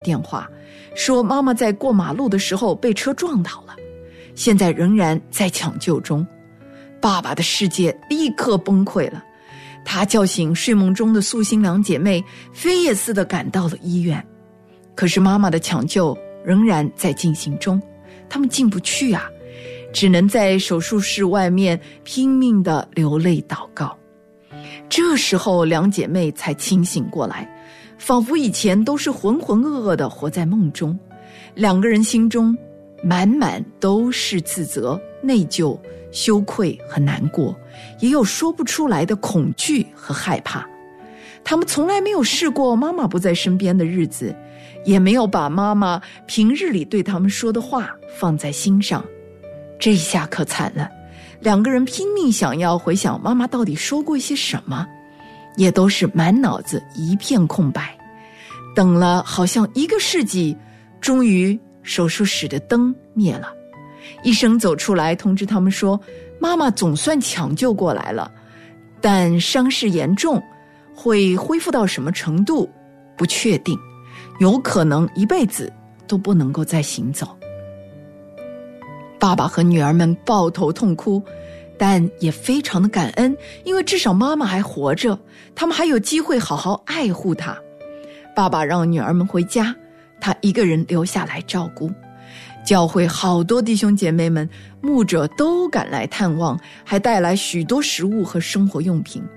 电话，说妈妈在过马路的时候被车撞倒了，现在仍然在抢救中。爸爸的世界立刻崩溃了，他叫醒睡梦中的素心两姐妹，飞也似的赶到了医院。可是妈妈的抢救仍然在进行中，他们进不去啊，只能在手术室外面拼命地流泪祷告。这时候两姐妹才清醒过来，仿佛以前都是浑浑噩噩地活在梦中。两个人心中满满都是自责、内疚、羞愧和难过，也有说不出来的恐惧和害怕。他们从来没有试过妈妈不在身边的日子，也没有把妈妈平日里对他们说的话放在心上。这一下可惨了，两个人拼命想要回想妈妈到底说过一些什么，也都是满脑子一片空白。等了好像1个世纪，终于手术室的灯灭了。医生走出来通知他们说，妈妈总算抢救过来了，但伤势严重，会恢复到什么程度不确定，有可能一辈子都不能够再行走。爸爸和女儿们抱头痛哭，但也非常的感恩，因为至少妈妈还活着，他们还有机会好好爱护她。爸爸让女儿们回家，他一个人留下来照顾。教会好多弟兄姐妹们、牧者都赶来探望，还带来许多食物和生活用品。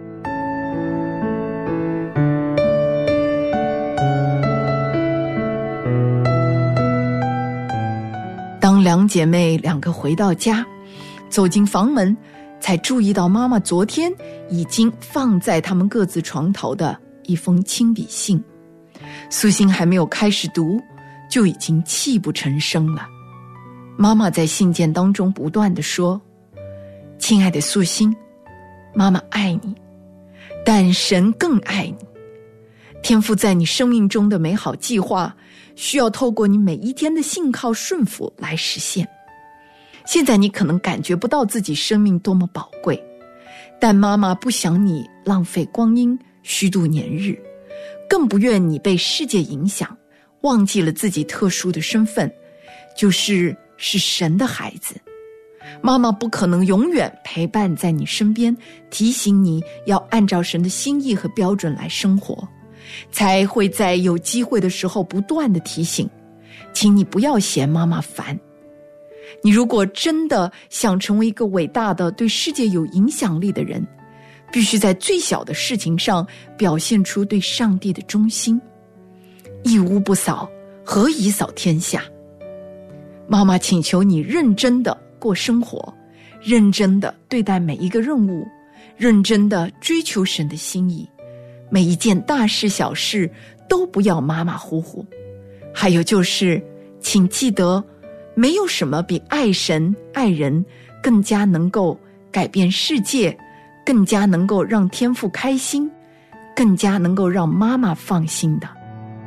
当两姐妹2个回到家，走进房门，才注意到妈妈昨天已经放在他们各自床头的一封亲笔信。素心还没有开始读，就已经泣不成声了。妈妈在信件当中不断地说，亲爱的素心，妈妈爱你，但神更爱你。天父在你生命中的美好计划，需要透过你每一天的信靠顺服来实现。现在你可能感觉不到自己生命多么宝贵，但妈妈不想你浪费光阴、虚度年日，更不愿你被世界影响，忘记了自己特殊的身份，就是神的孩子。妈妈不可能永远陪伴在你身边，提醒你要按照神的心意和标准来生活，才会在有机会的时候不断地提醒，请你不要嫌妈妈烦。你如果真的想成为一个伟大的、对世界有影响力的人，必须在最小的事情上表现出对上帝的忠心。一屋不扫，何以扫天下？妈妈请求你认真的过生活，认真的对待每一个任务，认真的追求神的心意，每一件大事小事都不要马马虎虎。还有就是，请记得，没有什么比爱神爱人更加能够改变世界，更加能够让天父开心，更加能够让妈妈放心的。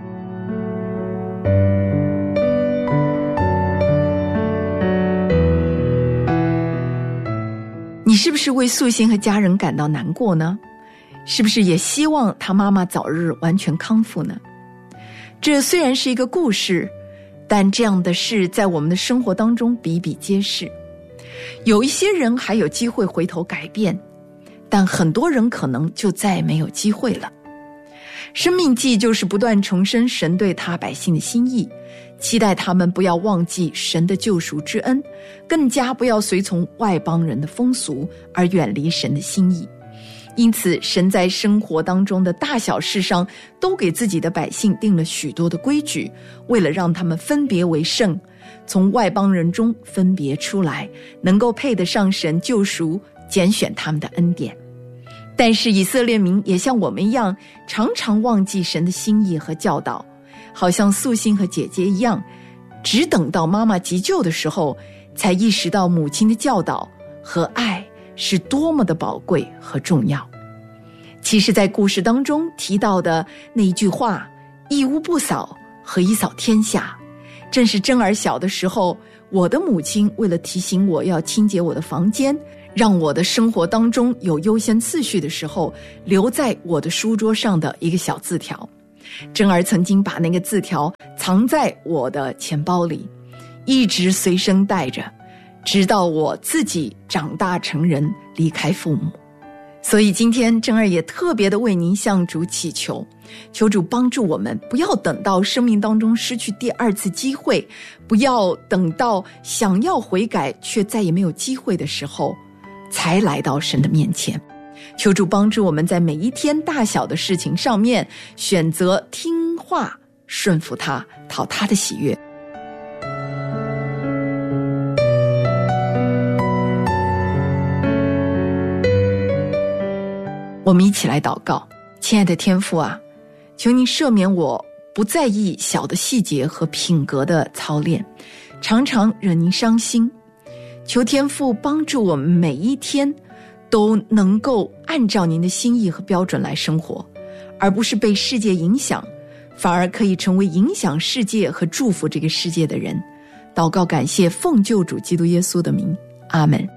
你是不是为素心和家人感到难过呢？是不是也希望他妈妈早日完全康复呢？这虽然是一个故事，但这样的事在我们的生活当中比比皆是。有一些人还有机会回头改变，但很多人可能就再没有机会了。生命记就是不断重申神对他百姓的心意，期待他们不要忘记神的救赎之恩，更加不要随从外邦人的风俗而远离神的心意。因此，神在生活当中的大小事上都给自己的百姓定了许多的规矩，为了让他们分别为圣，从外邦人中分别出来，能够配得上神救赎拣选他们的恩典。但是以色列民也像我们一样，常常忘记神的心意和教导，好像素心和姐姐一样，只等到妈妈急救的时候，才意识到母亲的教导和爱是多么的宝贵和重要。其实在故事当中提到的那一句话，一屋不扫，何以扫天下，正是珍儿小的时候，我的母亲为了提醒我要清洁我的房间，让我的生活当中有优先次序的时候，留在我的书桌上的一个小字条。 珍儿曾经把那个字条藏在我的钱包里，一直随身带着，直到我自己长大成人，离开父母。所以今天珍儿也特别的为您向主祈求，求主帮助我们，不要等到生命当中失去第二次机会，不要等到想要悔改却再也没有机会的时候才来到神的面前。求主帮助我们在每一天大小的事情上面选择听话，顺服他，讨他的喜悦。我们一起来祷告。亲爱的天父啊，求您赦免我不在意小的细节和品格的操练，常常惹您伤心。求天父帮助我们每一天都能够按照您的心意和标准来生活，而不是被世界影响，反而可以成为影响世界和祝福这个世界的人。祷告感谢，奉救主基督耶稣的名，阿们。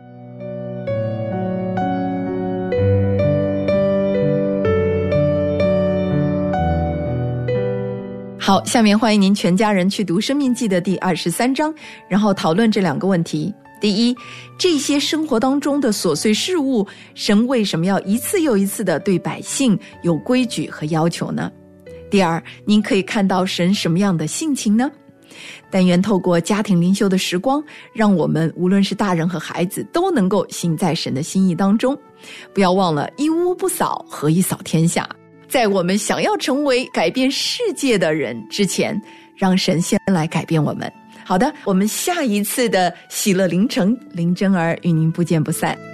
好，下面欢迎您全家人去读《申命记》的第23章，然后讨论这2个问题。第一，这些生活当中的琐碎事物，神为什么要一次又一次的对百姓有规矩和要求呢？第二，您可以看到神什么样的性情呢？但愿透过家庭灵修的时光，让我们无论是大人和孩子都能够行在神的心意当中。不要忘了，一屋不扫，何以扫天下？在我们想要成为改变世界的人之前，让神先来改变我们。好的，我们下一次的喜乐凌晨，林珍儿与您不见不散。